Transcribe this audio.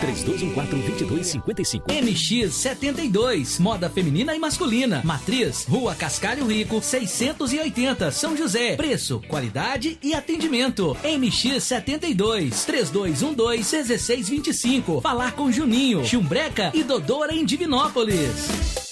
3214-2255. MX72, moda feminina e masculina. Matriz, Rua Cascalho Rico, 680, São José. Preço, qualidade e atendimento. MX72, 3212-1625. Falar com Juninho, Chumbreca e Dodora em Divinópolis.